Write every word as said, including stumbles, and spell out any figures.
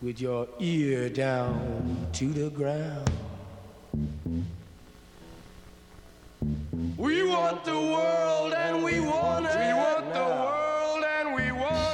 with your ear down to the ground. We want the world and we want it. We want the world and we want